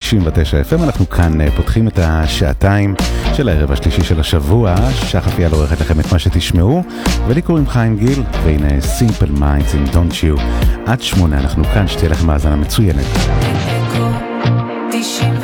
99 FM. אנחנו כאן פותחים את השעתיים של הערב השלישי של השבוע. שחף יעל עורכת לכם את מה שתשמעו, ולי קוראים חיים גיל, והנה Simple Minds in Don't You. עד 8 אנחנו כאן, שתהיה לכם האזנה מצוינת. 99